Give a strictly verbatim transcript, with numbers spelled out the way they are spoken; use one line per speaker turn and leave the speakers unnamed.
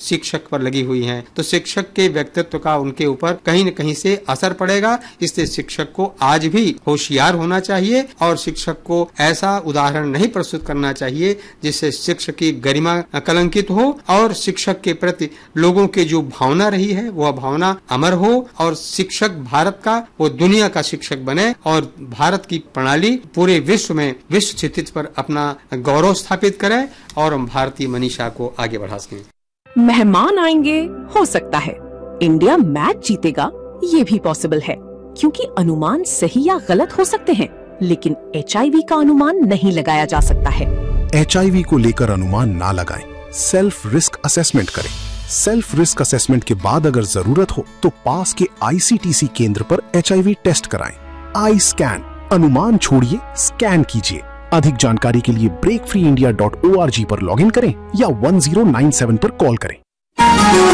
शिक्षक पर लगी हुई हैं, तो शिक्षक के व्यक्तित्व का उनके ऊपर कहीं न कहीं से असर पड़ेगा। इसलिए शिक्षक को आज भी होशियार होना चाहिए और शिक्षक को ऐसा उदाहरण नहीं प्रस्तुत करना चाहिए जिससे शिक्षक की गरिमा कलंकित हो और शिक्षक के प्रति लोगों की जो भावना रही है वह भावना अमर हो और शिक्षक भारत का वो दुनिया का शिक्षक बने और भारत की प्रणाली पूरे विश्व में विश्व क्षितिज पर अपना गौरव स्थापित करे और हम भारतीय मनीषा को आगे बढ़ा सकें।
मेहमान आएंगे, हो सकता है इंडिया मैच जीतेगा, ये भी पॉसिबल है क्योंकि अनुमान सही या गलत हो सकते हैं, लेकिन एचआईवी का अनुमान नहीं लगाया जा सकता है।
एचआईवी को लेकर अनुमान ना लगाएं, सेल्फ रिस्क असेसमेंट करें। सेल्फ रिस्क असेसमेंट के बाद अगर जरूरत हो तो पास के आईसीटीसी केंद्र पर एचआईवी टेस्ट कराएं। आई स्कैन, अनुमान छोड़िए, स्कैन कीजिए। अधिक जानकारी के लिए break free India dot O R G पर लॉगिन करें या वन जीरो नाइन सेवन पर कॉल करें।